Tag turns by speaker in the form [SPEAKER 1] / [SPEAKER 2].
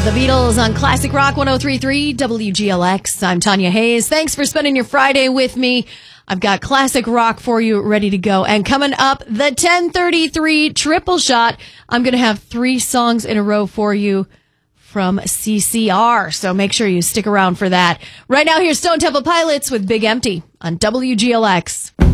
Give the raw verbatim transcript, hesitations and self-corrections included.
[SPEAKER 1] The Beatles on Classic Rock one oh three point three W G L X. I'm Tanya Hayes. Thanks for spending your Friday with me. I've got classic rock for you ready to go. And coming up, the ten thirty-three triple shot. I'm going to have three songs in a row for you from C C R. So make sure you stick around for that. Right now, here's Stone Temple Pilots with Big Empty on W G L X.